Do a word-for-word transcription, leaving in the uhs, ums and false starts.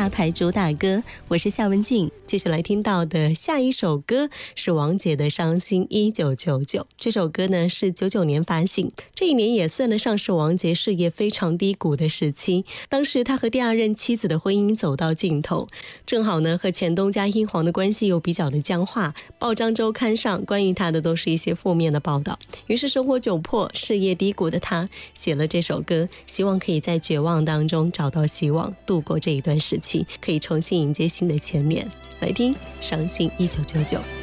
大牌主打歌，我是夏文静。接下来听到的下一首歌是王杰的《伤心一九九九》。这首歌呢是九九年发行，这一年也算得上是王杰事业非常低谷的时期。当时他和第二任妻子的婚姻走到尽头，正好呢和前东家英皇的关系又比较的僵化，报章周刊上关于他的都是一些负面的报道。于是生活窘迫、事业低谷的他写了这首歌，希望可以在绝望当中找到希望，度过这一段时期，可以重新迎接新的前年。来听《伤心一九九九》。